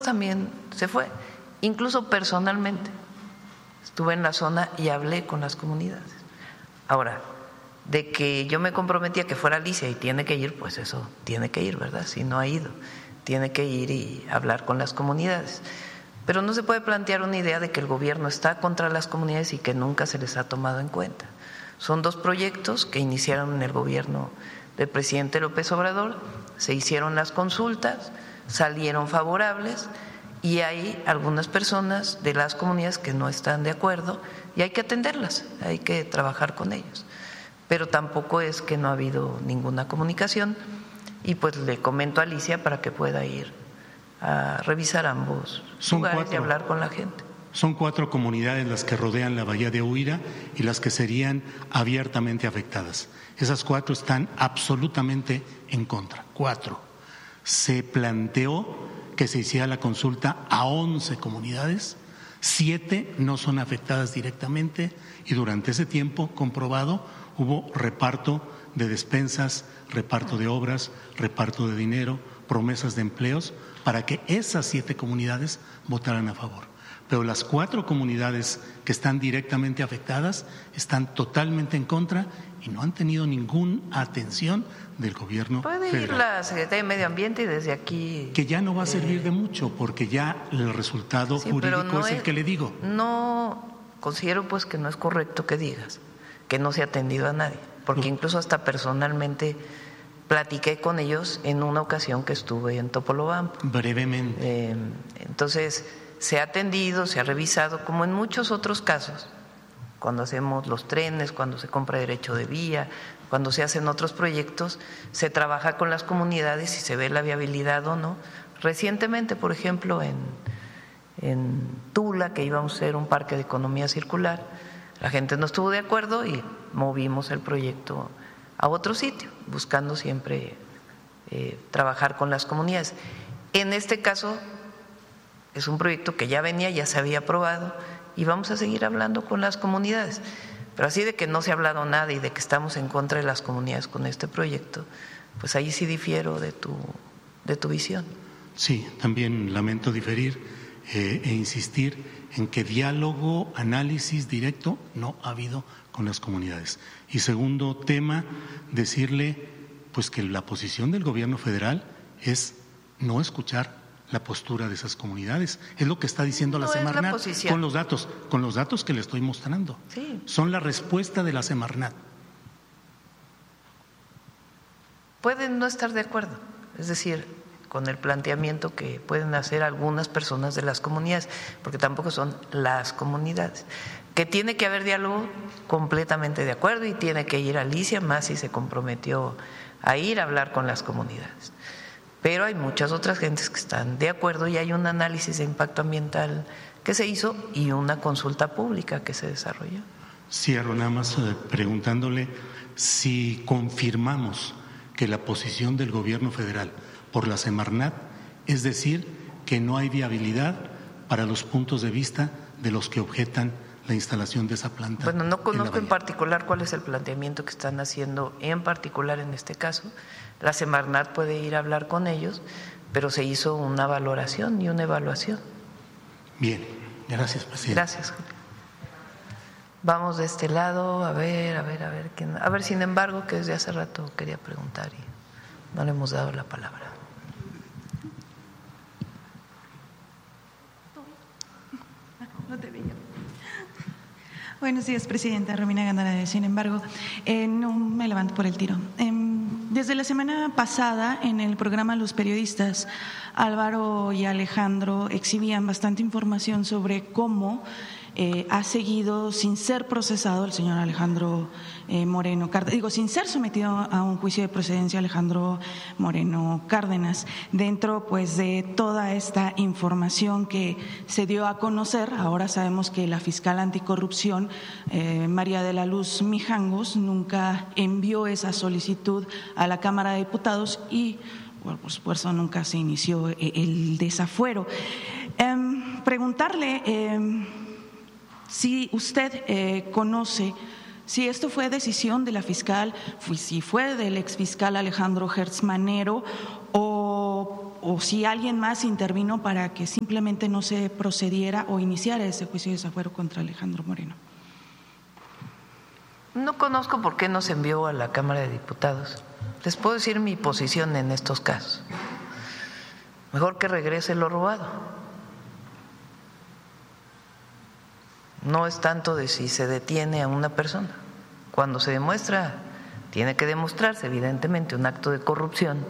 también se fue, incluso personalmente. Estuve en la zona y hablé con las comunidades. Ahora, de que yo me comprometía que fuera Alicia y tiene que ir, pues eso tiene que ir, ¿verdad? Si no ha ido, tiene que ir y hablar con las comunidades. Pero no se puede plantear una idea de que el gobierno está contra las comunidades y que nunca se les ha tomado en cuenta. Son dos proyectos que iniciaron en el gobierno del presidente López Obrador, se hicieron las consultas, salieron favorables y hay algunas personas de las comunidades que no están de acuerdo y hay que atenderlas, hay que trabajar con ellos. Pero tampoco es que no ha habido ninguna comunicación y pues le comento a Alicia para que pueda ir a revisar ambos lugares y hablar con la gente. Son 4 comunidades las que rodean la bahía de Huira y las que serían abiertamente afectadas. Esas 4 están absolutamente en contra, 4. Se planteó que se hiciera la consulta a 11 comunidades, 7 no son afectadas directamente y durante ese tiempo comprobado hubo reparto de despensas, reparto de obras, reparto de dinero, promesas de empleos para que esas 7 comunidades votaran a favor. Pero las 4 comunidades que están directamente afectadas están totalmente en contra y no han tenido ninguna atención del gobierno federal. Puede ir la Secretaría de Medio Ambiente y desde aquí… Que ya no va a servir de mucho porque ya el resultado jurídico es el que le digo. No, considero pues que no es correcto que digas que no se ha atendido a nadie, porque incluso hasta personalmente platiqué con ellos en una ocasión que estuve en Topolobampo. Brevemente. Entonces… se ha atendido, se ha revisado, como en muchos otros casos, cuando hacemos los trenes, cuando se compra derecho de vía, cuando se hacen otros proyectos, se trabaja con las comunidades y se ve la viabilidad o no. Recientemente, por ejemplo, en Tula, que íbamos a hacer un parque de economía circular, la gente no estuvo de acuerdo y movimos el proyecto a otro sitio, buscando siempre trabajar con las comunidades. En este caso… es un proyecto que ya venía, ya se había aprobado y vamos a seguir hablando con las comunidades. Pero así de que no se ha hablado nada y de que estamos en contra de las comunidades con este proyecto, pues ahí sí difiero de tu visión. Sí, también lamento diferir e insistir en que diálogo, análisis directo no ha habido con las comunidades. Y segundo tema, decirle pues que la posición del gobierno federal es no escuchar la postura de esas comunidades. Es lo que está diciendo la Semarnat con los datos que le estoy mostrando. Sí. Son la respuesta de la Semarnat. Pueden no estar de acuerdo, es decir, con el planteamiento que pueden hacer algunas personas de las comunidades, porque tampoco son las comunidades. Que tiene que haber diálogo, completamente de acuerdo, y tiene que ir Alicia, más si se comprometió a ir a hablar con las comunidades. Pero hay muchas otras gentes que están de acuerdo y hay un análisis de impacto ambiental que se hizo y una consulta pública que se desarrolló. Cierro nada más preguntándole si confirmamos que la posición del gobierno federal por la Semarnat es decir, que no hay viabilidad para los puntos de vista de los que objetan la instalación de esa planta. Bueno, no conozco en particular cuál es el planteamiento que están haciendo en particular en este caso. La Semarnat puede ir a hablar con ellos, pero se hizo una valoración y una evaluación. Bien, gracias, presidente. Gracias, Julio. Vamos de este lado, a ver, sin embargo, que desde hace rato quería preguntar y no le hemos dado la palabra. No te veía. Buenos días, presidenta. Romina Gándara. Sin embargo, no me levanto por el tiro. Desde la semana pasada, en el programa Los Periodistas, Álvaro y Alejandro exhibían bastante información sobre cómo ha seguido sin ser procesado el señor Alejandro Moreno Cárdenas, sin ser sometido a un juicio de procedencia Alejandro Moreno Cárdenas, dentro pues de toda esta información que se dio a conocer. Ahora sabemos que la fiscal anticorrupción María de la Luz Mijangos nunca envió esa solicitud a la Cámara de Diputados y bueno, por supuesto nunca se inició el desafuero. Preguntarle si usted conoce si esto fue decisión de la fiscal, si fue del exfiscal Alejandro Hertz Manero o o si alguien más intervino para que simplemente no se procediera o iniciara ese juicio de desafuero contra Alejandro Moreno. No conozco por qué no se envió a la Cámara de Diputados. Les puedo decir mi posición en estos casos. Mejor que regrese lo robado. No es tanto de si se detiene a una persona. Cuando se demuestra, tiene que demostrarse evidentemente un acto de corrupción,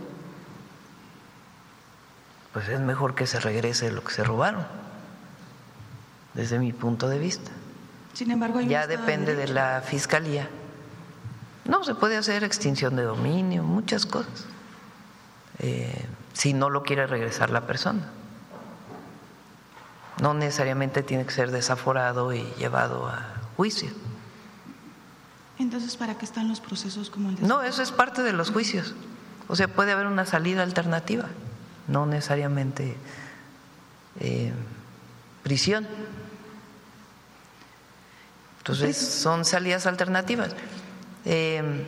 pues es mejor que se regrese lo que se robaron, desde mi punto de vista. Sin embargo, ya depende de la Fiscalía. No, se puede hacer extinción de dominio, muchas cosas, si no lo quiere regresar la persona. No necesariamente tiene que ser desaforado y llevado a juicio. Entonces, ¿para qué están los procesos como el de... No, eso es parte de los juicios. O sea, puede haber una salida alternativa, no necesariamente prisión. Entonces, son salidas alternativas. Desde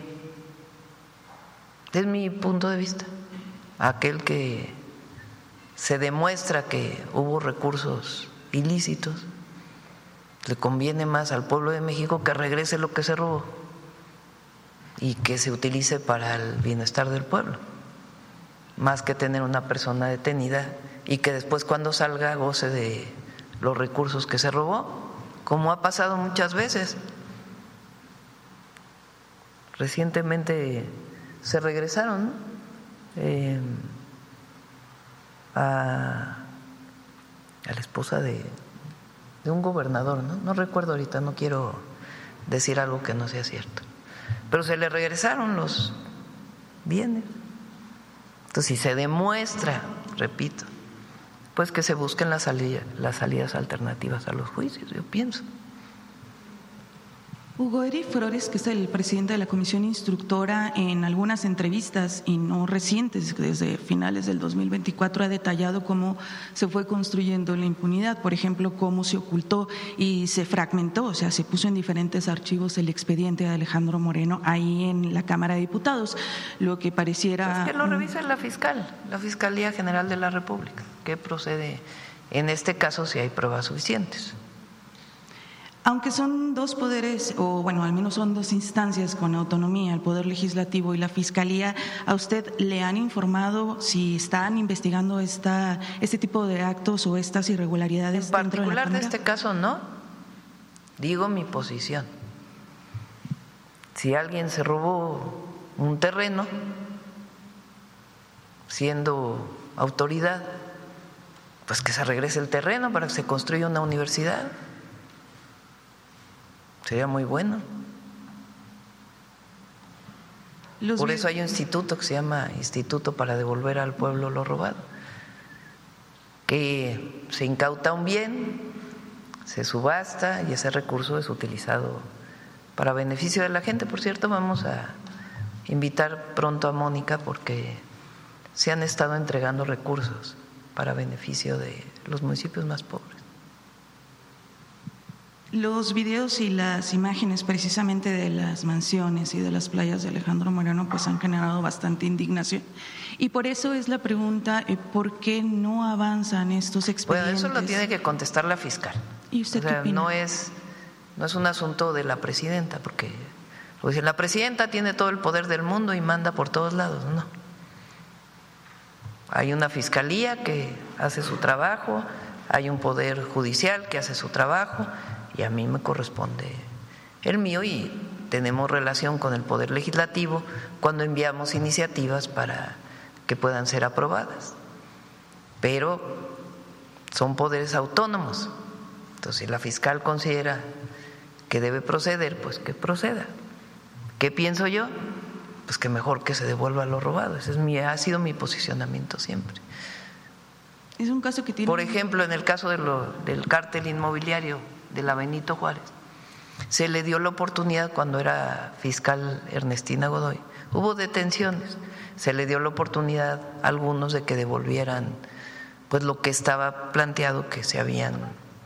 mi punto de vista, aquel que se demuestra que hubo recursos ilícitos, le conviene más al pueblo de México que regrese lo que se robó y que se utilice para el bienestar del pueblo, más que tener una persona detenida y que después cuando salga goce de los recursos que se robó, como ha pasado muchas veces. Recientemente se regresaron, ¿no? A la esposa de un gobernador, ¿no? No recuerdo ahorita, no quiero decir algo que no sea cierto, pero se le regresaron los bienes. Entonces, si se demuestra, repito, pues que se busquen las salidas alternativas a los juicios, yo pienso. Hugo Eric Flores, que es el presidente de la Comisión Instructora, en algunas entrevistas y no recientes, desde finales del 2024, ha detallado cómo se fue construyendo la impunidad, por ejemplo, cómo se ocultó y se fragmentó, o sea, se puso en diferentes archivos el expediente de Alejandro Moreno ahí en la Cámara de Diputados, lo que pareciera… Es que lo revisa la Fiscalía General de la República, que procede en este caso si hay pruebas suficientes. Aunque son dos poderes, o bueno, al menos son dos instancias con autonomía, el Poder Legislativo y la Fiscalía, ¿a usted le han informado si están investigando este tipo de actos o estas irregularidades? En particular de este caso no, digo mi posición. Si alguien se robó un terreno siendo autoridad, pues que se regrese el terreno para que se construya una universidad. Sería muy bueno. Por eso hay un instituto que se llama Instituto para Devolver al Pueblo lo Robado, que se incauta un bien, se subasta y ese recurso es utilizado para beneficio de la gente. Por cierto, vamos a invitar pronto a Mónica porque se han estado entregando recursos para beneficio de los municipios más pobres. Los videos y las imágenes precisamente de las mansiones y de las playas de Alejandro Moreno pues han generado bastante indignación y por eso es la pregunta, ¿por qué no avanzan estos expedientes? Bueno, eso lo tiene que contestar la fiscal. ¿Y usted qué opina? No es un asunto de la presidenta, porque la presidenta tiene todo el poder del mundo y manda por todos lados, no. Hay una fiscalía que hace su trabajo, hay un poder judicial que hace su trabajo y a mí me corresponde el mío y tenemos relación con el Poder Legislativo cuando enviamos iniciativas para que puedan ser aprobadas. Pero son poderes autónomos. Entonces, si la fiscal considera que debe proceder, pues que proceda. ¿Qué pienso yo? Pues que mejor que se devuelva lo robado. Ese ha sido mi posicionamiento siempre. Es un caso que tiene… Por ejemplo, en el caso del cártel inmobiliario de la Benito Juárez, se le dio la oportunidad cuando era fiscal Ernestina Godoy, hubo detenciones, se le dio la oportunidad a algunos de que devolvieran pues lo que estaba planteado que se habían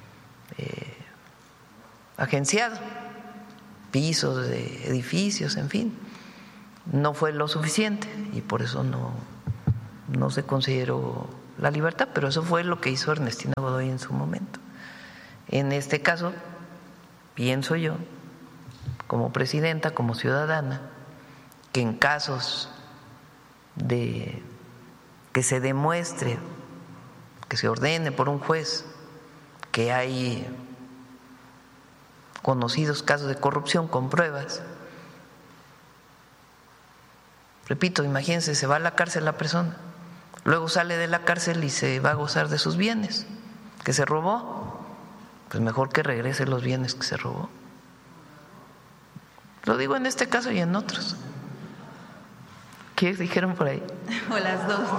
agenciado, pisos de edificios, en fin. No fue lo suficiente y por eso no se consideró la libertad, pero eso fue lo que hizo Ernestina Godoy en su momento. En este caso, pienso yo, como presidenta, como ciudadana, que en casos de que se demuestre, que se ordene por un juez que hay conocidos casos de corrupción con pruebas, repito, imagínense, se va a la cárcel la persona, luego sale de la cárcel y se va a gozar de sus bienes que se robó, pues mejor que regrese los bienes que se robó. Lo digo en este caso y en otros. ¿Qué dijeron por ahí? O las dos.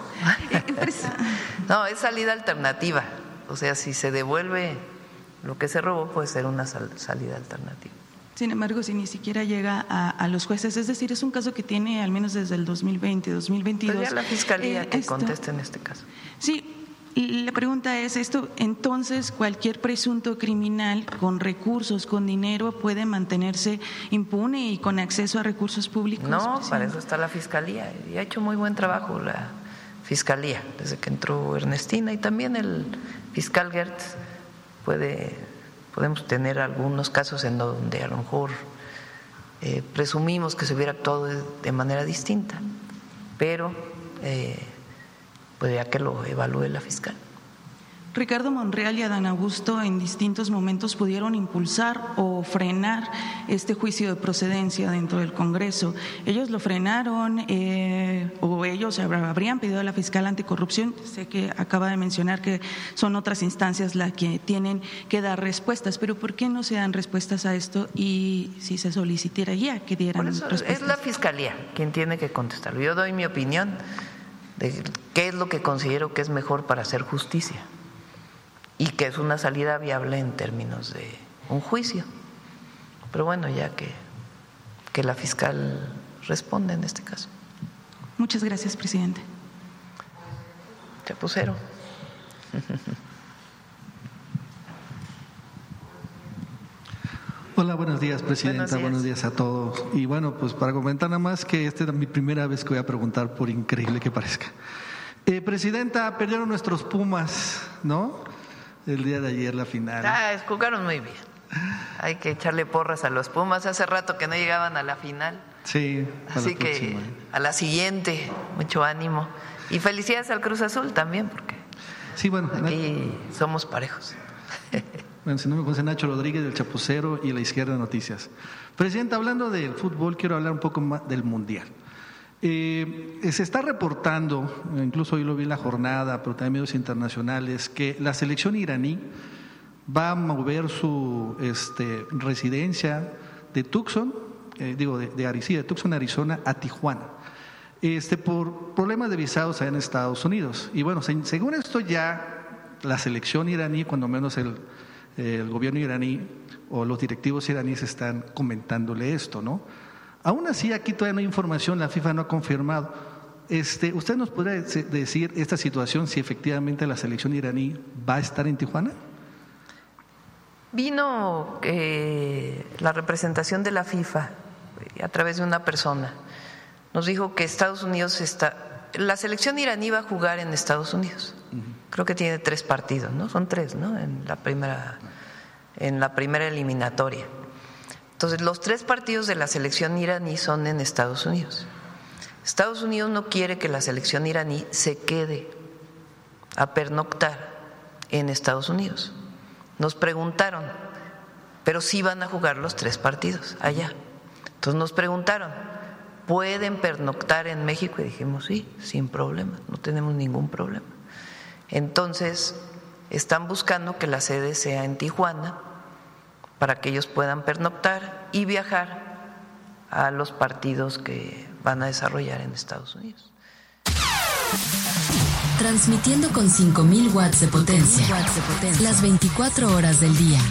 No, es salida alternativa. O sea, si se devuelve lo que se robó, puede ser una salida alternativa. Sin embargo, si ni siquiera llega a los jueces, es decir, es un caso que tiene al menos desde el 2020, 2022. Pues ya la fiscalía que conteste en este caso. Sí. Y la pregunta es esto, entonces cualquier presunto criminal con recursos, con dinero, puede mantenerse impune y con acceso a recursos públicos. No, presidente. para eso está la fiscalía y ha hecho muy buen trabajo la fiscalía desde que entró Ernestina y también el fiscal Gertz. Podemos tener algunos casos en donde a lo mejor presumimos que se hubiera actuado de manera distinta, pero pues ya que lo evalúe la fiscal. Ricardo Monreal y Adán Augusto en distintos momentos pudieron impulsar o frenar este juicio de procedencia dentro del Congreso. Ellos lo frenaron o ellos habrían pedido a la fiscal anticorrupción. Sé que acaba de mencionar que son otras instancias las que tienen que dar respuestas, pero ¿por qué no se dan respuestas a esto y si se solicitara ya que dieran respuestas? Es la fiscalía quien tiene que contestarlo. Yo doy mi opinión de qué es lo que considero que es mejor para hacer justicia y que es una salida viable en términos de un juicio. Pero bueno, ya que la fiscal responde en este caso. Muchas gracias, presidente. Chapucero. Hola, buenos días, presidenta. Buenos días a todos. Y bueno, pues para comentar nada más que esta es mi primera vez que voy a preguntar, por increíble que parezca. Presidenta, perdieron nuestros Pumas, ¿no? El día de ayer la final. Jugaron muy bien. Hay que echarle porras a los Pumas. Hace rato que no llegaban a la final. Sí. Así que a la siguiente, mucho ánimo. Y felicidades al Cruz Azul también, porque sí, bueno, aquí somos parejos. Bueno, si no me conoce, Nacho Rodríguez del Chapucero y La Izquierda Noticias. Presidenta, hablando del fútbol, quiero hablar un poco más del Mundial. Se está reportando, incluso hoy lo vi en la jornada, pero también medios internacionales, que la selección iraní va a mover su residencia de Tucson, de Tucson, Arizona, a Tijuana, por problemas de visados allá en Estados Unidos. Y bueno, según esto ya la selección iraní, cuando menos el gobierno iraní o los directivos iraníes están comentándole esto, ¿no? Aún así, aquí todavía no hay información, la FIFA no ha confirmado. ¿Usted nos podría decir esta situación, si efectivamente la selección iraní va a estar en Tijuana? Vino la representación de la FIFA a través de una persona. Nos dijo que Estados Unidos la selección iraní va a jugar en Estados Unidos. Creo que tiene 3 partidos, ¿no? Son 3, ¿no? En la primera eliminatoria. Entonces, los 3 partidos de la selección iraní son en Estados Unidos. Estados Unidos no quiere que la selección iraní se quede a pernoctar en Estados Unidos. Nos preguntaron, pero sí van a jugar los 3 partidos allá. Entonces nos preguntaron, ¿pueden pernoctar en México? Y dijimos, sí, sin problema, no tenemos ningún problema. Entonces, están buscando que la sede sea en Tijuana para que ellos puedan pernoctar y viajar a los partidos que van a desarrollar en Estados Unidos. Transmitiendo con 5,000 watts de potencia. Las 24 horas del día.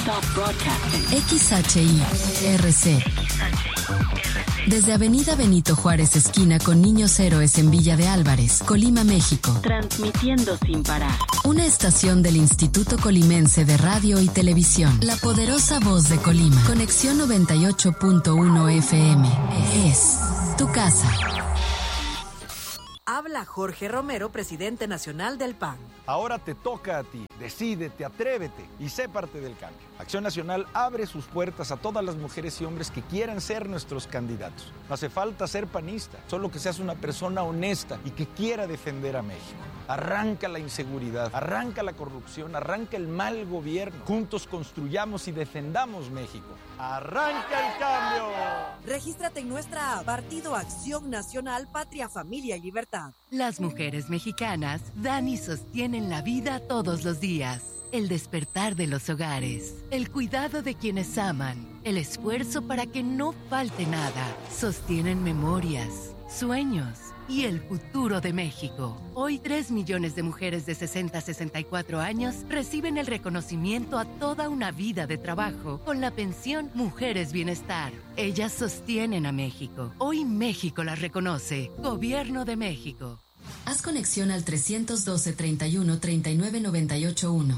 XHI-RC. Desde Avenida Benito Juárez, esquina con Niños Héroes en Villa de Álvarez, Colima, México. Transmitiendo sin parar. Una estación del Instituto Colimense de Radio y Televisión. La poderosa voz de Colima. Conexión 98.1 FM. Es tu casa. Habla Habla Jorge Romero, presidente nacional del PAN. Ahora te toca a ti. Decídete, atrévete y sé parte del cambio. Acción Nacional abre sus puertas a todas las mujeres y hombres que quieran ser nuestros candidatos. No hace falta ser panista, solo que seas una persona honesta y que quiera defender a México. Arranca la inseguridad, arranca la corrupción, arranca el mal gobierno. Juntos construyamos y defendamos México. ¡Arranca el cambio! Regístrate en nuestra app Partido Acción Nacional, Patria, Familia y Libertad. Las mujeres mexicanas dan y sostienen la vida todos los días. El despertar de los hogares, el cuidado de quienes aman, el esfuerzo para que no falte nada. Sostienen memorias, sueños y el futuro de México. Hoy 3 millones de mujeres de 60 a 64 años reciben el reconocimiento a toda una vida de trabajo con la pensión Mujeres Bienestar. Ellas sostienen a México. Hoy México las reconoce. Gobierno de México. Haz conexión al 312 31 39 98 1.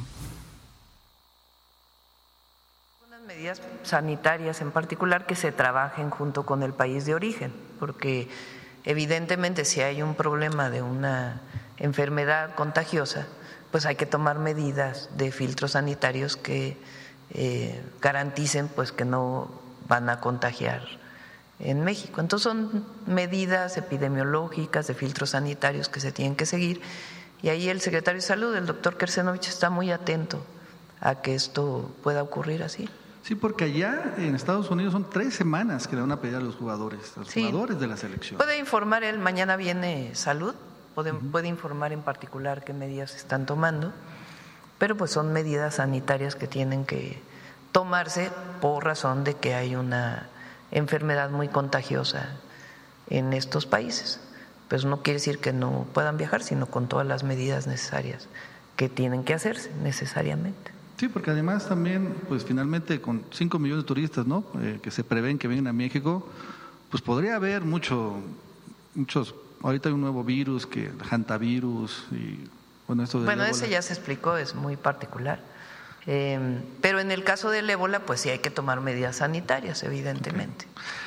Unas medidas sanitarias en particular que se trabajen junto con el país de origen, porque evidentemente si hay un problema de una enfermedad contagiosa, pues hay que tomar medidas de filtros sanitarios que garanticen pues que no van a contagiar en México. Entonces son medidas epidemiológicas de filtros sanitarios que se tienen que seguir, y ahí el secretario de Salud, el doctor Kersenovich, está muy atento a que esto pueda ocurrir así. Sí, porque allá en Estados Unidos son 3 semanas que le van a pedir a los jugadores de la selección. Puede informar él, mañana viene Salud, puede informar en particular qué medidas se están tomando, pero pues son medidas sanitarias que tienen que tomarse por razón de que hay una enfermedad muy contagiosa en estos países. Pues no quiere decir que no puedan viajar, sino con todas las medidas necesarias que tienen que hacerse necesariamente. Sí, porque además también, pues finalmente con 5 millones de turistas, ¿no? Que se prevén que vengan a México, pues podría haber muchos. Ahorita hay un nuevo virus, que el hantavirus y bueno, esto de bueno, ese ya se explicó, es muy particular. Pero en el caso del ébola, pues sí hay que tomar medidas sanitarias, evidentemente.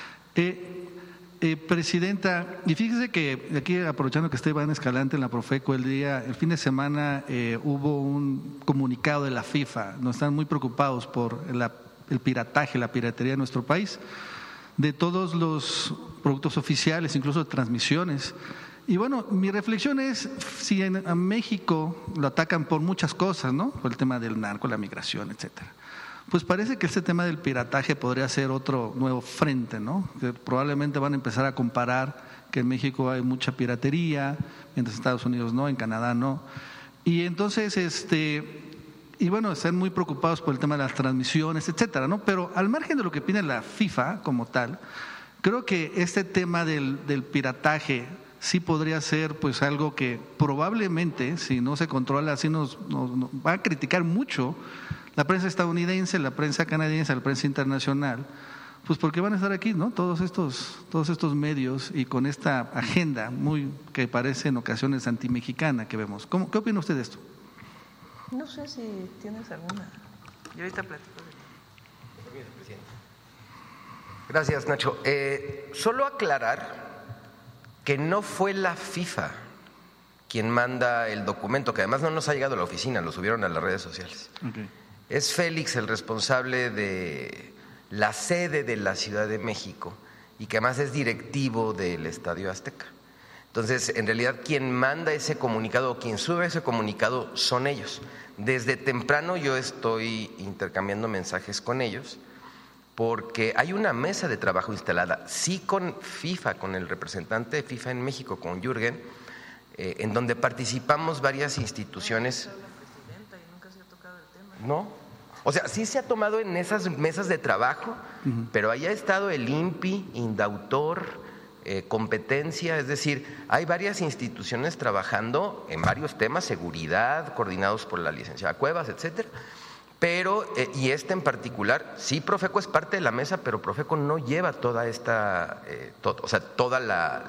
Presidenta, y fíjese que aquí, aprovechando que está Iván Escalante en la Profeco, el fin de semana hubo un comunicado de la FIFA. Nos están muy preocupados por el pirataje, la piratería en nuestro país, de todos los productos oficiales, incluso de transmisiones. Y bueno, mi reflexión es, si a México lo atacan por muchas cosas, ¿no? Por el tema del narco, la migración, etcétera. Pues parece que este tema del pirataje podría ser otro nuevo frente, ¿no? Que probablemente van a empezar a comparar que en México hay mucha piratería, mientras en Estados Unidos no, en Canadá no. Y entonces, y bueno, están muy preocupados por el tema de las transmisiones, etcétera, ¿no? Pero al margen de lo que opina la FIFA como tal, creo que este tema del pirataje sí podría ser pues algo que probablemente, si no se controla, sí nos va a criticar mucho la prensa estadounidense, la prensa canadiense, la prensa internacional, pues porque van a estar aquí, ¿no? Todos estos medios y con esta agenda muy que parece en ocasiones antimexicana que vemos. ¿Qué opina usted de esto? No sé si tienes alguna. Yo ahorita platico. Gracias, Nacho. Solo aclarar que no fue la FIFA quien manda el documento, que además no nos ha llegado a la oficina, lo subieron a las redes sociales. Okay. Es Félix el responsable de la sede de la Ciudad de México y que además es directivo del Estadio Azteca. Entonces, en realidad, quien manda ese comunicado o quien sube ese comunicado son ellos. Desde temprano yo estoy intercambiando mensajes con ellos porque hay una mesa de trabajo instalada, sí con FIFA, con el representante de FIFA en México, con Jürgen, en donde participamos varias instituciones. ¿No? O sea, sí se ha tomado en esas mesas de trabajo, pero ahí ha estado el INPI, Indautor, competencia, es decir, hay varias instituciones trabajando en varios temas, seguridad, coordinados por la licenciada Cuevas, etcétera. Pero, y en particular, sí, Profeco es parte de la mesa, pero Profeco no lleva toda esta, toda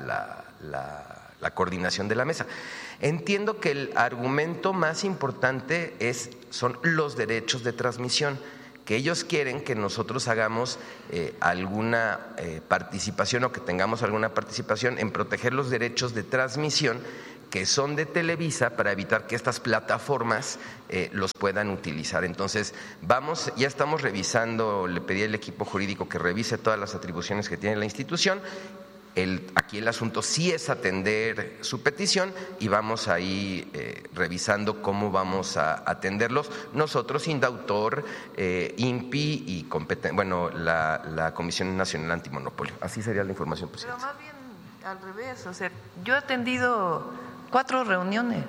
la coordinación de la mesa. Entiendo que el argumento más importante son los derechos de transmisión, que ellos quieren que nosotros hagamos alguna participación o que tengamos alguna participación en proteger los derechos de transmisión que son de Televisa para evitar que estas plataformas los puedan utilizar. Entonces, ya estamos revisando, le pedí al equipo jurídico que revise todas las atribuciones que tiene la institución. Aquí el asunto sí es atender su petición y vamos ahí revisando cómo vamos a atenderlos nosotros, Indautor, INPI y la Comisión Nacional Antimonopolio. Así sería la información, presidente. Pero más bien al revés, o sea, yo he atendido 4 reuniones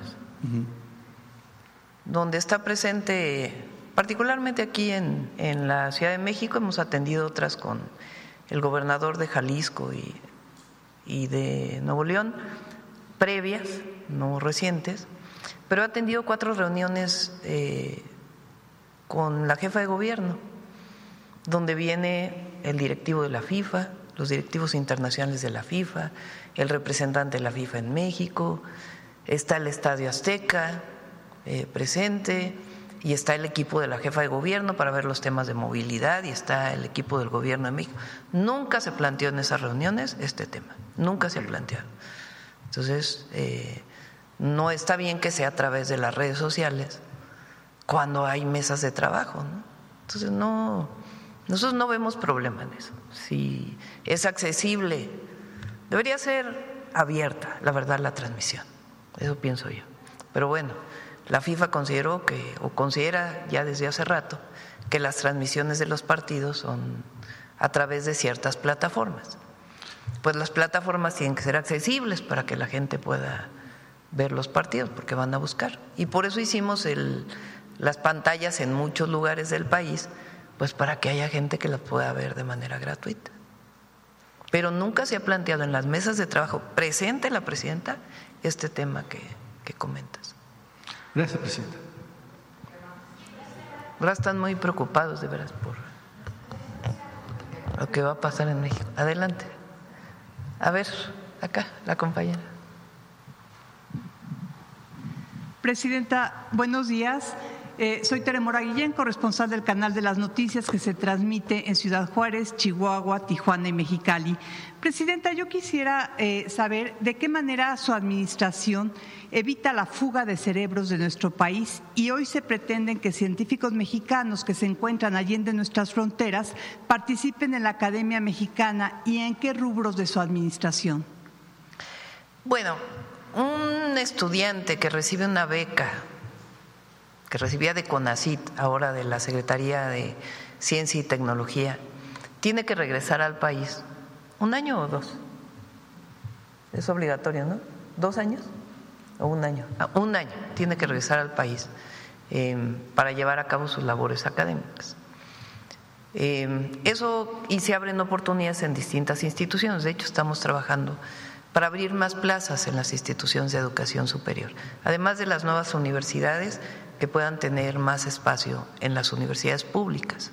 donde está presente, particularmente aquí en la Ciudad de México, hemos atendido otras con el gobernador de Jalisco y de Nuevo León, previas, no recientes, pero he atendido 4 reuniones con la jefa de gobierno, donde viene el directivo de la FIFA, los directivos internacionales de la FIFA, el representante de la FIFA en México, está el Estadio Azteca presente y está el equipo de la jefa de gobierno para ver los temas de movilidad y está el equipo del gobierno de México. Nunca se planteó en esas reuniones este tema, nunca se ha planteado. Entonces, no está bien que sea a través de las redes sociales cuando hay mesas de trabajo, ¿no? Entonces, nosotros no vemos problema en eso. Si es accesible, debería ser abierta, la verdad, la transmisión. Eso pienso yo. Pero bueno, la FIFA considera ya desde hace rato que las transmisiones de los partidos son a través de ciertas plataformas. Pues las plataformas tienen que ser accesibles para que la gente pueda ver los partidos, porque van a buscar. Y por eso hicimos las pantallas en muchos lugares del país, pues para que haya gente que las pueda ver de manera gratuita. Pero nunca se ha planteado en las mesas de trabajo presente la presidenta este tema que comentas. Gracias, presidenta. Ahora están muy preocupados, de veras, por lo que va a pasar en México. Adelante. A ver, acá, la compañera. Presidenta, buenos días. Soy Tere Mora Guillén, corresponsal del Canal de las Noticias que se transmite en Ciudad Juárez, Chihuahua, Tijuana y Mexicali. Presidenta, yo quisiera saber de qué manera su administración evita la fuga de cerebros de nuestro país y hoy se pretenden que científicos mexicanos que se encuentran allende nuestras fronteras participen en la Academia Mexicana y en qué rubros de su administración. Bueno, un estudiante que recibe una beca que recibía de CONACYT, ahora de la Secretaría de Ciencia y Tecnología, tiene que regresar al país. ¿1 año o 2? Es obligatorio, ¿no? ¿2 años o 1 año? 1 año tiene que regresar al país para llevar a cabo sus labores académicas. Eso, y se abren oportunidades en distintas instituciones. De hecho, estamos trabajando para abrir más plazas en las instituciones de educación superior, además de las nuevas universidades que puedan tener más espacio en las universidades públicas.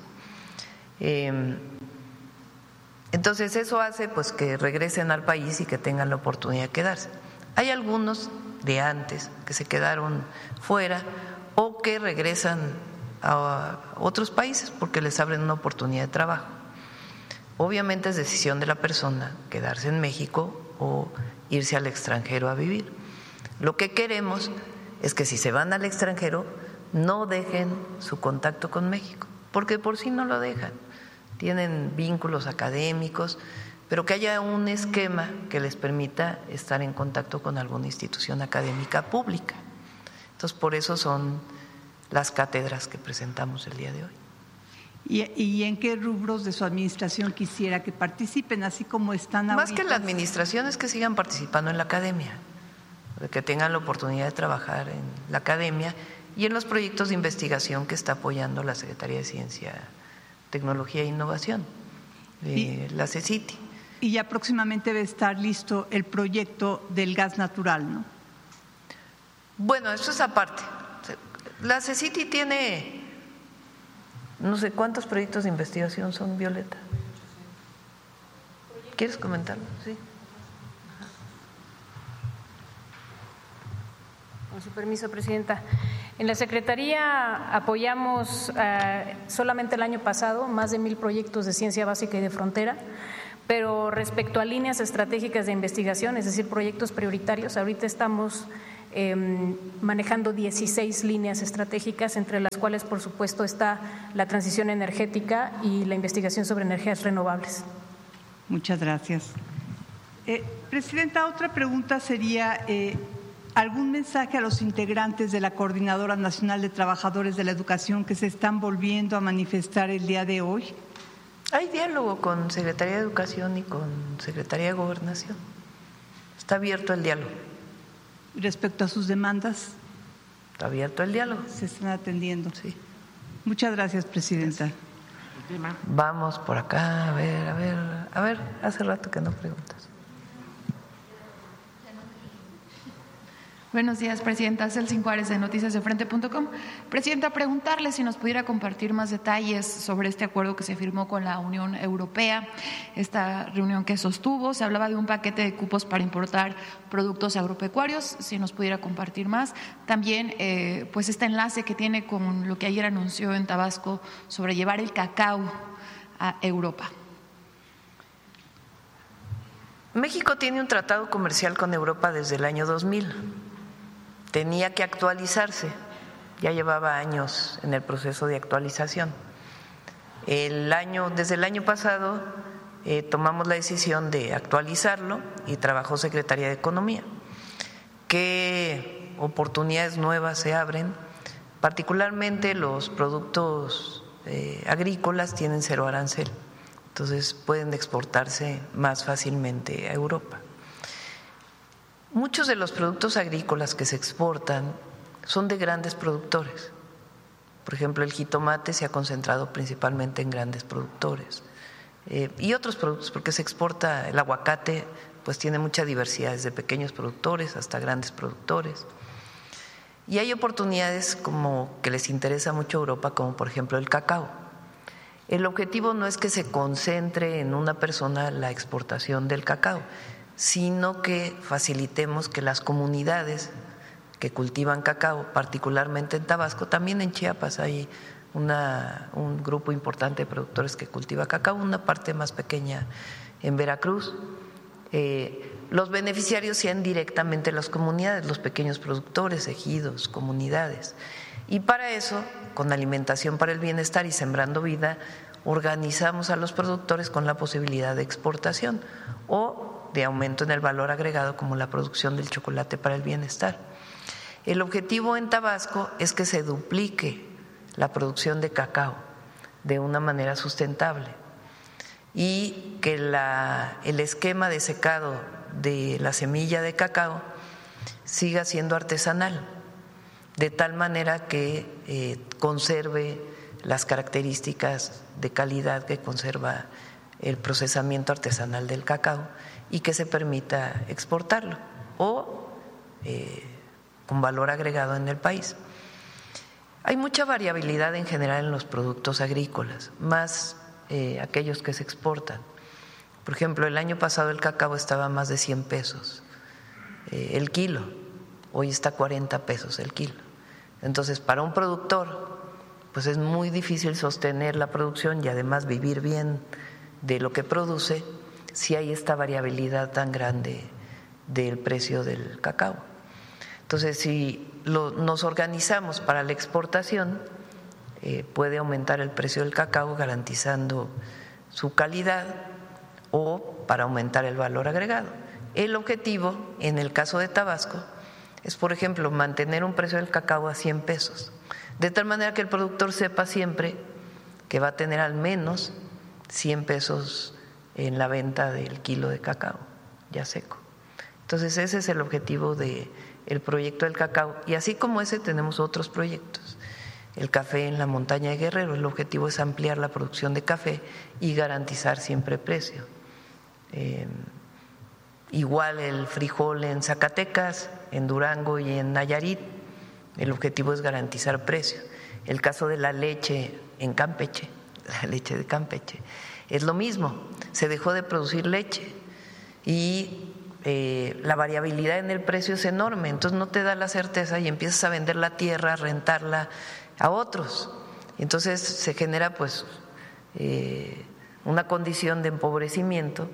Entonces eso hace pues que regresen al país y que tengan la oportunidad de quedarse. Hay algunos de antes que se quedaron fuera o que regresan a otros países porque les abren una oportunidad de trabajo. Obviamente es decisión de la persona quedarse en México o irse al extranjero a vivir. Lo que queremos es que si se van al extranjero no dejen su contacto con México, porque por sí no lo dejan. Tienen vínculos académicos, pero que haya un esquema que les permita estar en contacto con alguna institución académica pública. Entonces, por eso son las cátedras que presentamos el día de hoy. ¿Y en qué rubros de su administración quisiera que participen, así como están ahorita? Más que la administración es que sigan participando en la academia, que tengan la oportunidad de trabajar en la academia y en los proyectos de investigación que está apoyando la Secretaría de Ciencia, Tecnología e Innovación, la CECITI. Y ya próximamente debe estar listo el proyecto del gas natural, ¿no? Bueno, eso es aparte. La CECITI tiene no sé cuántos proyectos de investigación son, Violeta. ¿Quieres comentarlo? Sí. Con su permiso, presidenta. En la Secretaría apoyamos solamente el año pasado más de 1,000 proyectos de ciencia básica y de frontera, pero respecto a líneas estratégicas de investigación, es decir, proyectos prioritarios, ahorita estamos manejando 16 líneas estratégicas, entre las cuales, por supuesto, está la transición energética y la investigación sobre energías renovables. Muchas gracias. Presidenta, otra pregunta sería, ¿algún mensaje a los integrantes de la Coordinadora Nacional de Trabajadores de la Educación que se están volviendo a manifestar el día de hoy? Hay diálogo con Secretaría de Educación y con Secretaría de Gobernación. Está abierto el diálogo. Respecto a sus demandas, está abierto el diálogo. Se están atendiendo. Sí. Muchas gracias, presidenta. Vamos por acá, a ver, hace rato que no preguntas. Buenos días, presidenta. Celsin Juárez, de noticiasdefrente.com. Presidenta, preguntarle si nos pudiera compartir más detalles sobre este acuerdo que se firmó con la Unión Europea, esta reunión que sostuvo. Se hablaba de un paquete de cupos para importar productos agropecuarios, si nos pudiera compartir más. También, pues este enlace que tiene con lo que ayer anunció en Tabasco sobre llevar el cacao a Europa. México tiene un tratado comercial con Europa desde el año 2000. Tenía que actualizarse, ya llevaba años en el proceso de actualización. Desde el año pasado tomamos la decisión de actualizarlo y trabajó Secretaría de Economía. ¿Qué oportunidades nuevas se abren? Particularmente los productos agrícolas tienen 0 arancel, entonces pueden exportarse más fácilmente a Europa. Muchos de los productos agrícolas que se exportan son de grandes productores. Por ejemplo, el jitomate se ha concentrado principalmente en grandes productores y otros productos, porque se exporta el aguacate, pues tiene mucha diversidad, desde pequeños productores hasta grandes productores. Y hay oportunidades como que les interesa mucho a Europa, como por ejemplo el cacao. El objetivo no es que se concentre en una persona la exportación del cacao, sino que facilitemos que las comunidades que cultivan cacao, particularmente en Tabasco, también en Chiapas hay un grupo importante de productores que cultiva cacao, una parte más pequeña en Veracruz. Los beneficiarios sean directamente las comunidades, los pequeños productores, ejidos, comunidades. Y para eso, con Alimentación para el Bienestar y Sembrando Vida, organizamos a los productores con la posibilidad de exportación o de aumento en el valor agregado, como la producción del chocolate para el bienestar. El objetivo en Tabasco es que se duplique la producción de cacao de una manera sustentable y que el esquema de secado de la semilla de cacao siga siendo artesanal, de tal manera que conserve las características de calidad que conserva el procesamiento artesanal del cacao y que se permita exportarlo o con valor agregado en el país. Hay mucha variabilidad en general en los productos agrícolas, más aquellos que se exportan. Por ejemplo, el año pasado el cacao estaba a más de 100 pesos el kilo, hoy está a 40 pesos el kilo. Entonces, para un productor, pues es muy difícil sostener la producción y además vivir bien de lo que produce si hay esta variabilidad tan grande del precio del cacao. Entonces, si nos organizamos para la exportación, puede aumentar el precio del cacao garantizando su calidad o para aumentar el valor agregado. El objetivo, en el caso de Tabasco, es, por ejemplo, mantener un precio del cacao a 100 pesos, de tal manera que el productor sepa siempre que va a tener al menos 100 pesos en la venta del kilo de cacao ya seco. Entonces, ese es el objetivo del proyecto del cacao, y así como ese tenemos otros proyectos. El café en la montaña de Guerrero, el objetivo es ampliar la producción de café y garantizar siempre precio. Igual el frijol en Zacatecas, en Durango y en Nayarit, el objetivo es garantizar precio. El caso de la leche en Campeche, la leche de Campeche, es lo mismo, se dejó de producir leche y la variabilidad en el precio es enorme, entonces no te da la certeza y empiezas a vender la tierra, a rentarla a otros. Entonces se genera pues una condición de empobrecimiento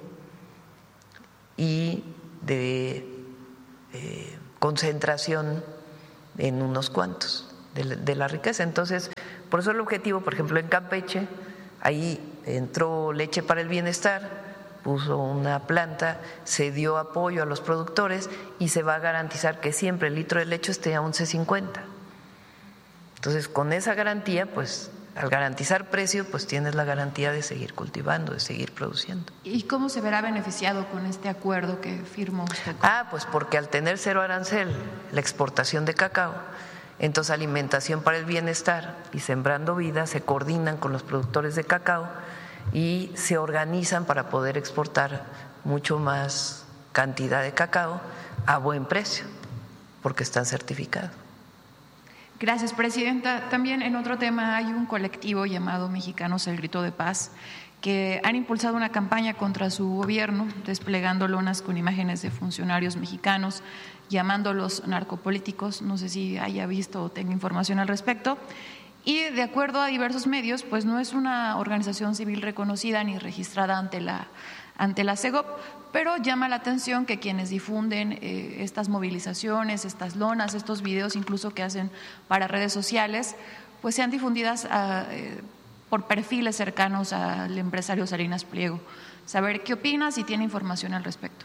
y de concentración en unos cuantos de la riqueza. Entonces, por eso el objetivo, por ejemplo, en Campeche, ahí entró Leche para el Bienestar, puso una planta, se dio apoyo a los productores y se va a garantizar que siempre el litro de leche esté a 11.50. Entonces, con esa garantía, pues al garantizar precio, pues tienes la garantía de seguir cultivando, de seguir produciendo. ¿Y cómo se verá beneficiado con este acuerdo que firmó usted? Pues porque al tener cero arancel la exportación de cacao, entonces Alimentación para el Bienestar y Sembrando Vida se coordinan con los productores de cacao y se organizan para poder exportar mucho más cantidad de cacao a buen precio, porque están certificados. Gracias, Presidenta. También en otro tema hay un colectivo llamado Mexicanos El Grito de Paz que han impulsado una campaña contra su gobierno, desplegando lonas con imágenes de funcionarios mexicanos, llamándolos narcopolíticos. No sé si haya visto o tenga información al respecto. Y de acuerdo a diversos medios, pues no es una organización civil reconocida ni registrada ante la CEGOP, pero llama la atención que quienes difunden estas movilizaciones, estas lonas, estos videos incluso que hacen para redes sociales, pues sean difundidas por perfiles cercanos al empresario Salinas Pliego. Saber qué opina, si tiene información al respecto.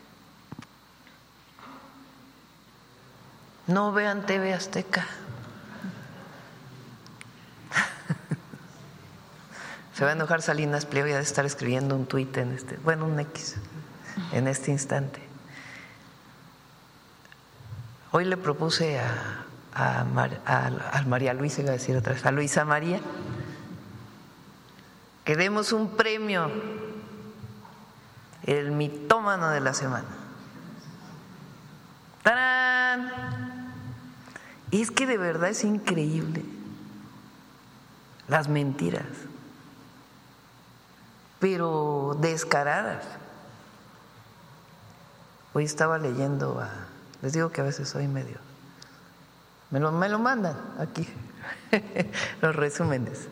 No vean TV Azteca. Se va a enojar Salinas Pliego y ha de estar escribiendo un tuit un X en este instante. Hoy le propuse a María Luisa, iba a decir otra vez, a Luisa María, que demos un premio, el mitómano de la semana. ¡Tarán! Es que de verdad es increíble las mentiras, pero descaradas. Hoy estaba leyendo les digo que a veces soy medio, me lo mandan aquí los resúmenes,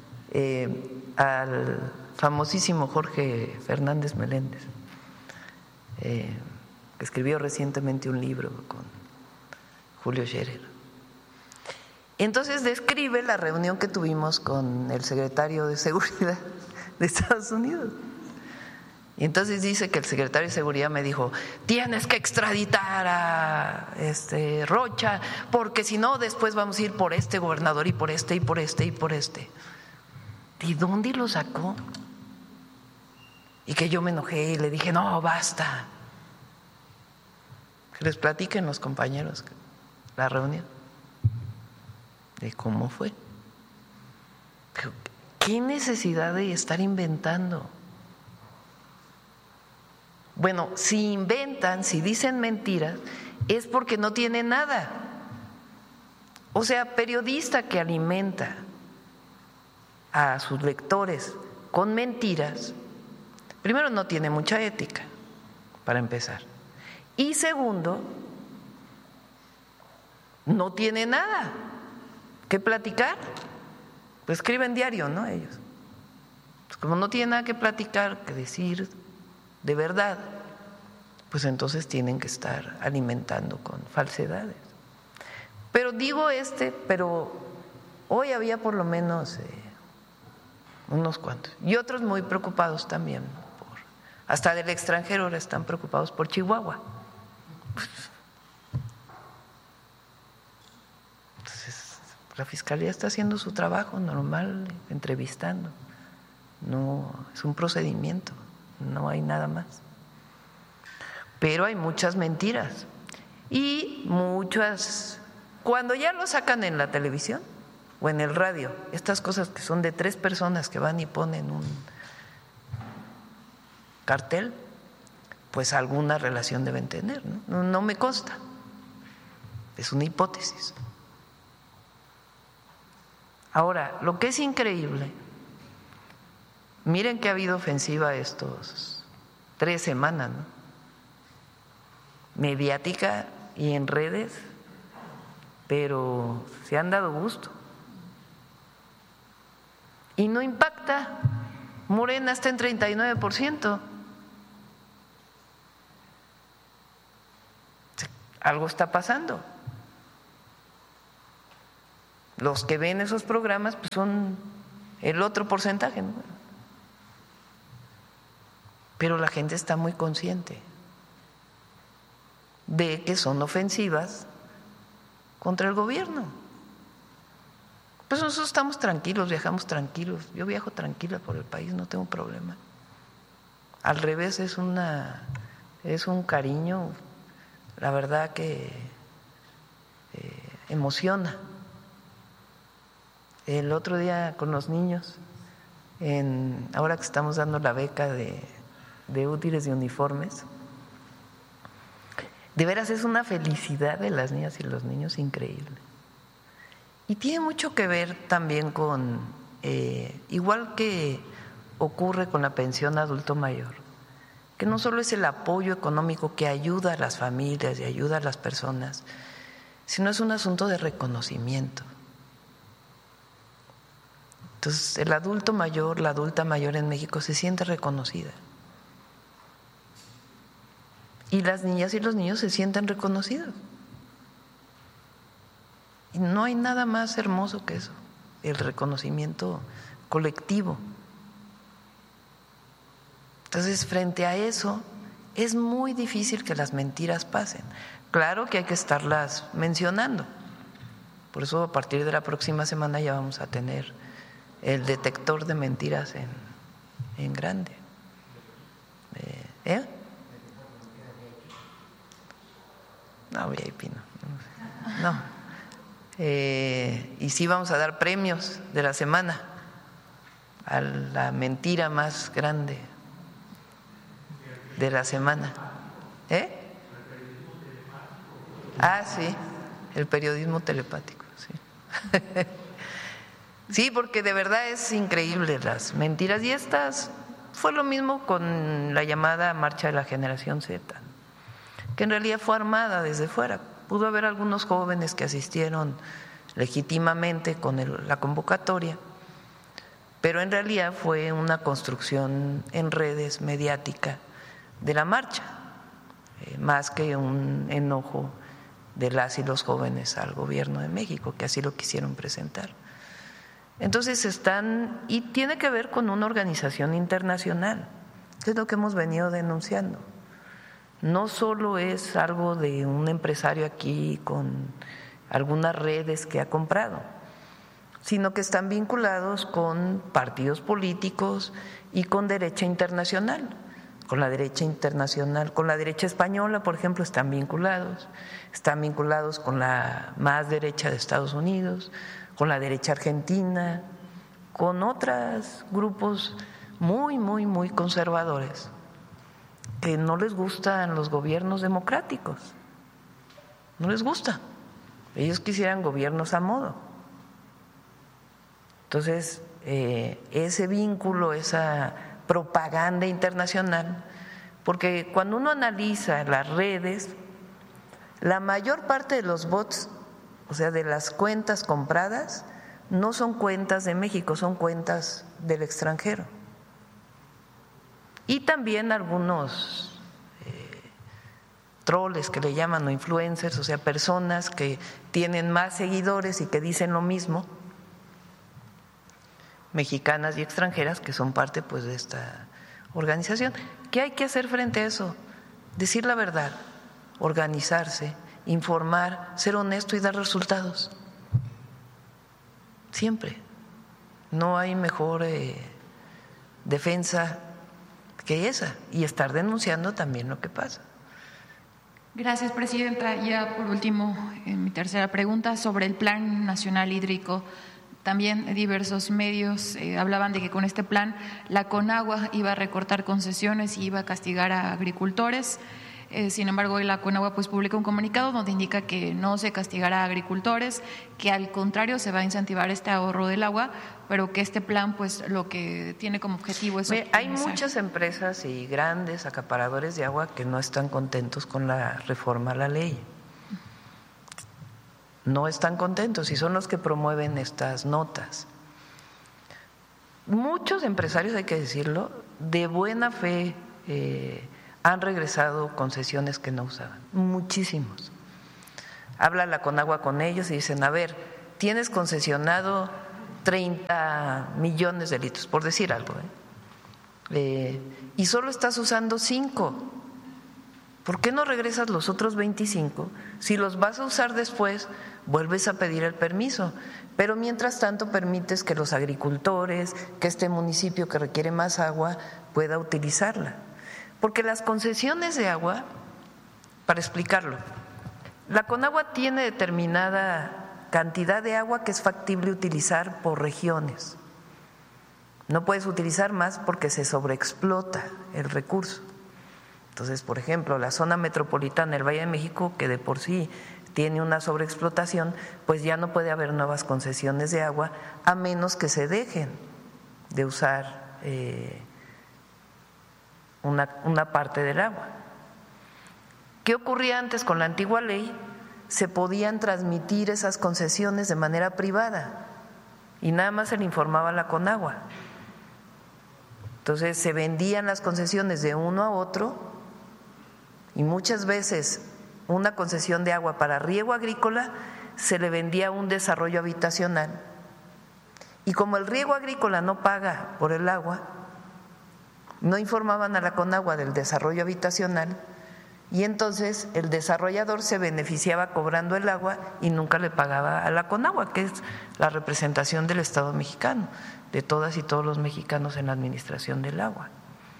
al famosísimo Jorge Fernández Meléndez, que escribió recientemente un libro con Julio Scherer. Entonces describe la reunión que tuvimos con el secretario de Seguridad de Estados Unidos. Y entonces dice que el secretario de Seguridad me dijo: tienes que extraditar a Rocha, porque si no después vamos a ir por este gobernador y por este y por este y por este. ¿De dónde lo sacó? Y que yo me enojé y le dije: no, basta. Que les platiquen los compañeros la reunión de cómo fue. ¿Qué necesidad de estar inventando? Bueno, si inventan, si dicen mentiras, es porque no tienen nada. O sea, periodista que alimenta a sus lectores con mentiras, primero no tiene mucha ética, para empezar. Y segundo, no tiene nada que platicar. Pues escriben diario, ¿no? Ellos. Pues como no tienen nada que platicar, que decir de verdad, pues entonces tienen que estar alimentando con falsedades. Pero digo pero hoy había por lo menos unos cuantos. Y otros muy preocupados también, hasta del extranjero ahora están preocupados por Chihuahua. Entonces, la Fiscalía está haciendo su trabajo normal, entrevistando. No, es un procedimiento, no hay nada más. Pero hay muchas mentiras y muchas, cuando ya lo sacan en la televisión o en el radio, estas cosas que son de 3 personas que van y ponen un cartel, pues alguna relación deben tener, ¿no? No me consta, es una hipótesis. Ahora, lo que es increíble, miren que ha habido ofensiva estos 3 semanas, ¿no? mediática y en redes, pero se han dado gusto. Y no impacta. Morena está en 39%. Algo está pasando. Los que ven esos programas pues son el otro porcentaje, ¿no? Pero la gente está muy consciente de que son ofensivas contra el gobierno. Pues nosotros estamos tranquilos, viajamos tranquilos. Yo viajo tranquila por el país, no tengo problema. Al revés, es un cariño, la verdad que emociona. El otro día con los niños, ahora que estamos dando la beca de útiles y uniformes, de veras es una felicidad de las niñas y los niños increíble. Y tiene mucho que ver también con, igual que ocurre con la pensión adulto mayor, que no solo es el apoyo económico que ayuda a las familias y ayuda a las personas, sino es un asunto de reconocimiento. Entonces, el adulto mayor, la adulta mayor en México se siente reconocida. Y las niñas y los niños se sienten reconocidos. Y no hay nada más hermoso que eso, el reconocimiento colectivo. Entonces, frente a eso, es muy difícil que las mentiras pasen. Claro que hay que estarlas mencionando. Por eso, a partir de la próxima semana ya vamos a tener el detector de mentiras en grande. No, VIP no. Y sí vamos a dar premios de la semana a la mentira más grande de la semana. Sí, el periodismo telepático, sí. Sí, porque de verdad es increíble las mentiras. Y estas fue lo mismo con la llamada Marcha de la Generación Z, que en realidad fue armada desde fuera. Pudo haber algunos jóvenes que asistieron legítimamente con la convocatoria, pero en realidad fue una construcción en redes mediática de la marcha, más que un enojo de las y los jóvenes al gobierno de México, que así lo quisieron presentar. Entonces y tiene que ver con una organización internacional, que es lo que hemos venido denunciando. No solo es algo de un empresario aquí con algunas redes que ha comprado, sino que están vinculados con partidos políticos y con derecha internacional. Con la derecha internacional, con la derecha española, por ejemplo, están vinculados con la más derecha de Estados Unidos, con la derecha argentina, con otros grupos muy, muy, muy conservadores que no les gustan los gobiernos democráticos, no les gusta. Ellos quisieran gobiernos a modo. Entonces, ese vínculo, esa propaganda internacional, porque cuando uno analiza las redes, la mayor parte de los bots, o sea, de las cuentas compradas, no son cuentas de México, son cuentas del extranjero. Y también algunos troles que le llaman, o influencers, o sea, personas que tienen más seguidores y que dicen lo mismo, mexicanas y extranjeras, que son parte pues de esta organización. ¿Qué hay que hacer frente a eso? Decir la verdad, organizarse, informar, ser honesto y dar resultados. Siempre. No hay mejor defensa que esa, y estar denunciando también lo que pasa. Gracias, presidenta. Ya por último, mi tercera pregunta sobre el Plan Nacional Hídrico. También diversos medios hablaban de que con este plan la Conagua iba a recortar concesiones y iba a castigar a agricultores. Sin embargo, hoy la CONAGUA pues publica un comunicado donde indica que no se castigará a agricultores, que al contrario se va a incentivar este ahorro del agua, pero que este plan pues lo que tiene como objetivo es optimizar. Hay muchas empresas y grandes acaparadores de agua que no están contentos con la reforma a la ley. No están contentos y son los que promueven estas notas. Muchos empresarios, hay que decirlo, de buena fe han regresado concesiones que no usaban, muchísimos. Habla la CONAGUA con ellos y dicen, a ver, tienes concesionado 30 millones de litros, por decir algo, y solo estás usando 5. ¿Por qué no regresas los otros 25? Si los vas a usar después, vuelves a pedir el permiso. Pero mientras tanto permites que los agricultores, que este municipio que requiere más agua, pueda utilizarla. Porque las concesiones de agua, para explicarlo, la CONAGUA tiene determinada cantidad de agua que es factible utilizar por regiones. No puedes utilizar más porque se sobreexplota el recurso. Entonces, por ejemplo, la zona metropolitana del Valle de México, que de por sí tiene una sobreexplotación, pues ya no puede haber nuevas concesiones de agua a menos que se dejen de usar una parte del agua. ¿Qué ocurría antes con la antigua ley? Se podían transmitir esas concesiones de manera privada y nada más se le informaba a la CONAGUA. Entonces se vendían las concesiones de uno a otro y muchas veces una concesión de agua para riego agrícola se le vendía a un desarrollo habitacional. Y como el riego agrícola no paga por el agua, no informaban a la CONAGUA del desarrollo habitacional y entonces el desarrollador se beneficiaba cobrando el agua y nunca le pagaba a la CONAGUA, que es la representación del Estado mexicano, de todas y todos los mexicanos en la administración del agua.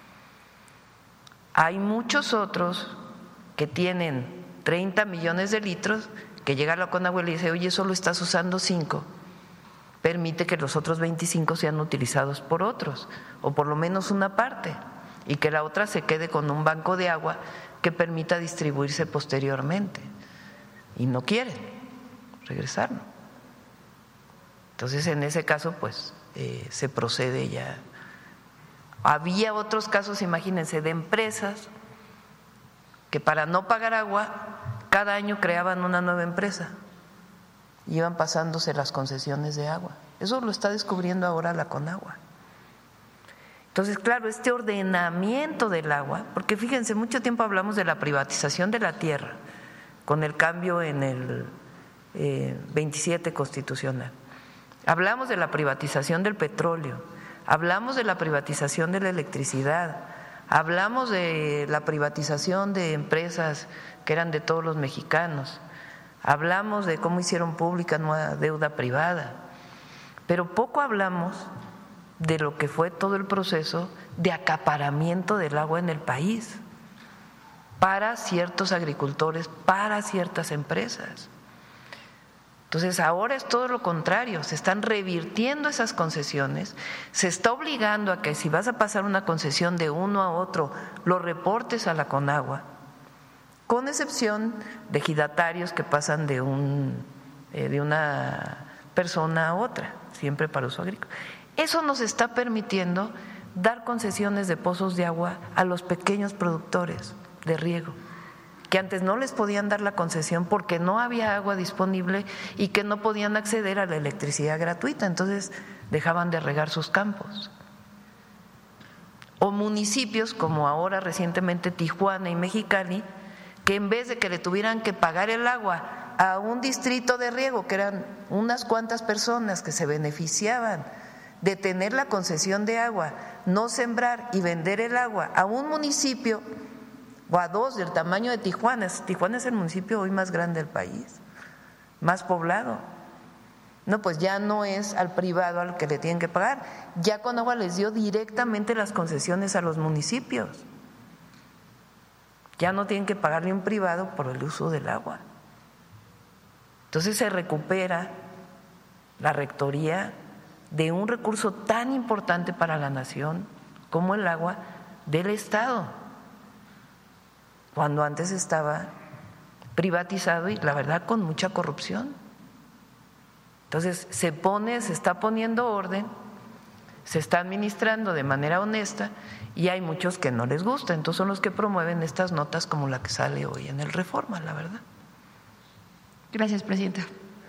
Hay muchos otros que tienen 30 millones de litros, que llega a la CONAGUA y le dice, oye, solo estás usando 5, permite que los otros 25 sean utilizados por otros, o por lo menos una parte, y que la otra se quede con un banco de agua que permita distribuirse posteriormente. Y no quieren regresarlo. Entonces, en ese caso, pues, se procede ya. Había otros casos, imagínense, de empresas que para no pagar agua, cada año creaban una nueva empresa y iban pasándose las concesiones de agua. Eso lo está descubriendo ahora la CONAGUA. Entonces, claro, este ordenamiento del agua, porque fíjense, mucho tiempo hablamos de la privatización de la tierra con el cambio en el 27 constitucional. Hablamos de la privatización del petróleo, hablamos de la privatización de la electricidad, hablamos de la privatización de empresas que eran de todos los mexicanos, hablamos de cómo hicieron pública nueva deuda privada, pero poco hablamos de lo que fue todo el proceso de acaparamiento del agua en el país para ciertos agricultores, para ciertas empresas. Entonces ahora es todo lo contrario, se están revirtiendo esas concesiones, se está obligando a que si vas a pasar una concesión de uno a otro, lo reportes a la CONAGUA, con excepción de ejidatarios que pasan de una persona a otra, siempre para uso agrícola. Eso nos está permitiendo dar concesiones de pozos de agua a los pequeños productores de riego, que antes no les podían dar la concesión porque no había agua disponible y que no podían acceder a la electricidad gratuita, entonces dejaban de regar sus campos. O municipios como ahora recientemente Tijuana y Mexicali, que en vez de que le tuvieran que pagar el agua a un distrito de riego, que eran unas cuantas personas que se beneficiaban de tener la concesión de agua, no sembrar y vender el agua a un municipio o a dos del tamaño de Tijuana. Tijuana es el municipio hoy más grande del país, más poblado. No, pues ya no es al privado al que le tienen que pagar, ya CONAGUA les dio directamente las concesiones a los municipios. Ya no tienen que pagarle a un privado por el uso del agua. Entonces se recupera la rectoría de un recurso tan importante para la nación como el agua del Estado. cuando antes estaba privatizado y la verdad con mucha corrupción. Entonces se está poniendo orden, se está administrando de manera honesta y hay muchos que no les gusta, entonces son los que promueven estas notas como la que sale hoy en el Reforma, la verdad. Gracias, presidenta.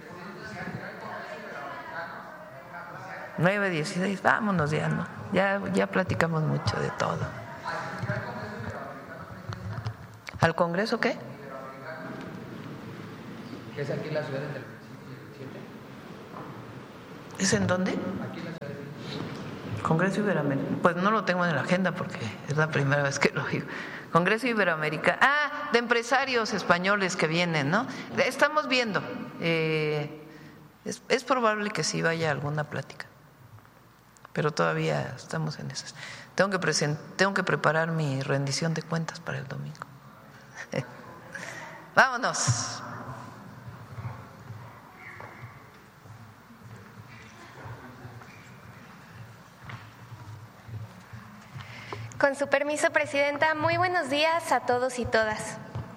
9:16, vámonos ya, ¿no? Ya platicamos mucho de todo. ¿Al Congreso qué? ¿Es aquí en la ciudad del 7? ¿Es en dónde? Aquí en la ciudad del Congreso Iberoamericano. Pues no lo tengo en la agenda porque es la primera vez que lo digo. Congreso Iberoamericano. Ah, de empresarios españoles que vienen, ¿no? Estamos viendo. Es probable que sí vaya alguna plática, pero todavía estamos en esas. Tengo que preparar mi rendición de cuentas para el domingo. Vámonos. Con su permiso, presidenta, muy buenos días a todos y todas.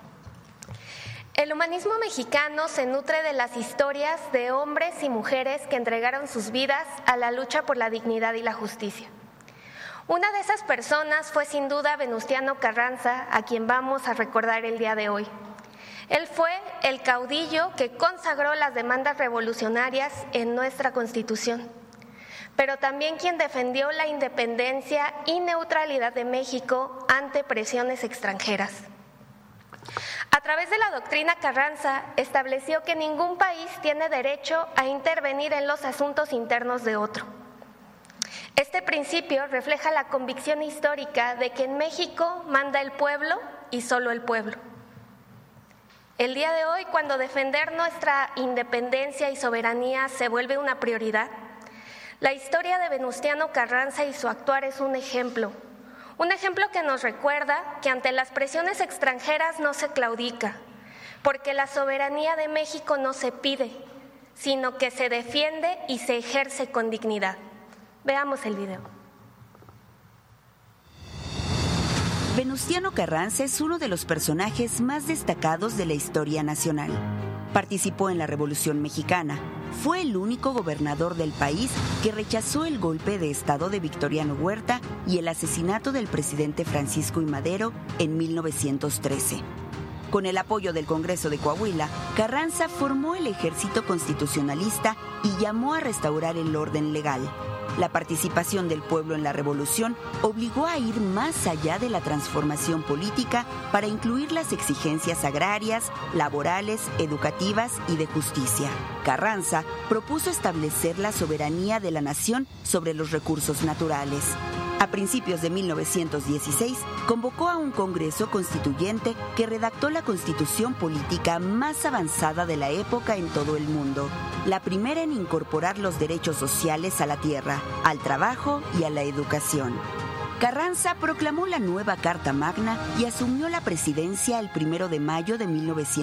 El humanismo mexicano se nutre de las historias de hombres y mujeres que entregaron sus vidas a la lucha por la dignidad y la justicia. Una de esas personas fue sin duda Venustiano Carranza, a quien vamos a recordar el día de hoy. Él fue el caudillo que consagró las demandas revolucionarias en nuestra Constitución, pero también quien defendió la independencia y neutralidad de México ante presiones extranjeras. A través de la doctrina Carranza, estableció que ningún país tiene derecho a intervenir en los asuntos internos de otro. Este principio refleja la convicción histórica de que en México manda el pueblo y solo el pueblo. El día de hoy, cuando defender nuestra independencia y soberanía se vuelve una prioridad, la historia de Venustiano Carranza y su actuar es un ejemplo que nos recuerda que ante las presiones extranjeras no se claudica, porque la soberanía de México no se pide, sino que se defiende y se ejerce con dignidad. Veamos el video. Venustiano Carranza es uno de los personajes más destacados de la historia nacional. Participó en la Revolución Mexicana. Fue el único gobernador del país que rechazó el golpe de Estado de Victoriano Huerta y el asesinato del presidente Francisco I. Madero en 1913. Con el apoyo del Congreso de Coahuila, Carranza formó el Ejército Constitucionalista y llamó a restaurar el orden legal. La participación del pueblo en la revolución obligó a ir más allá de la transformación política para incluir las exigencias agrarias, laborales, educativas y de justicia. Carranza propuso establecer la soberanía de la nación sobre los recursos naturales. A principios de 1916, convocó a un Congreso Constituyente que redactó la constitución política más avanzada de la época en todo el mundo, la primera en incorporar los derechos sociales a la tierra, al trabajo y a la educación. Carranza proclamó la nueva Carta Magna y asumió la presidencia el 1 de mayo de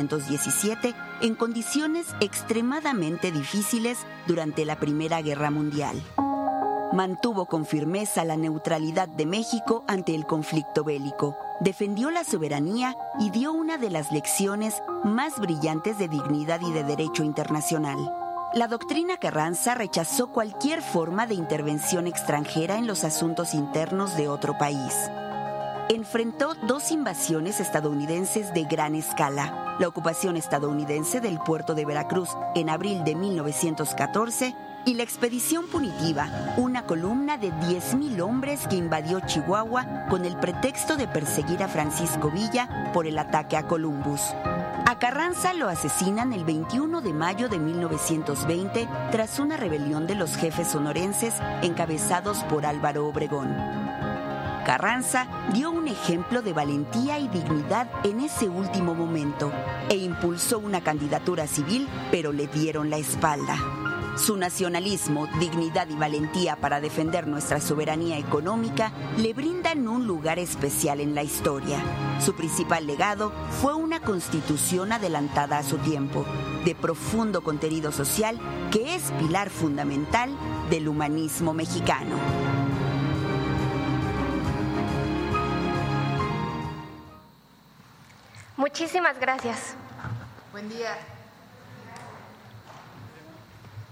1917 en condiciones extremadamente difíciles durante la Primera Guerra Mundial. Mantuvo con firmeza la neutralidad de México ante el conflicto bélico, defendió la soberanía y dio una de las lecciones más brillantes de dignidad y de derecho internacional. La doctrina Carranza rechazó cualquier forma de intervención extranjera en los asuntos internos de otro país. Enfrentó 2 invasiones estadounidenses de gran escala: la ocupación estadounidense del puerto de Veracruz en abril de 1914 y la expedición punitiva, una columna de 10,000 hombres que invadió Chihuahua con el pretexto de perseguir a Francisco Villa por el ataque a Columbus. A Carranza lo asesinan el 21 de mayo de 1920 tras una rebelión de los jefes sonorenses encabezados por Álvaro Obregón. Carranza dio un ejemplo de valentía y dignidad en ese último momento e impulsó una candidatura civil, pero le dieron la espalda. Su nacionalismo, dignidad y valentía para defender nuestra soberanía económica le brindan un lugar especial en la historia. Su principal legado fue una constitución adelantada a su tiempo, de profundo contenido social, que es pilar fundamental del humanismo mexicano. Muchísimas gracias. Buen día.